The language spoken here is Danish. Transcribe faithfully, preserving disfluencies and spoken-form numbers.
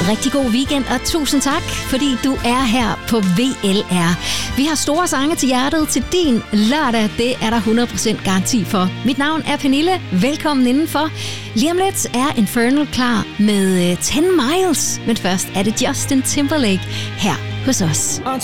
Rigtig god weekend, og tusind tak, fordi du er her på V L R. Vi har store sange til hjertet til din lørdag. Det er der hundrede procent garanti for. Mit navn er Pernille. Velkommen indenfor. Lige om lidt er Infernal klar med ti miles. Men først er det Justin Timberlake her hos os.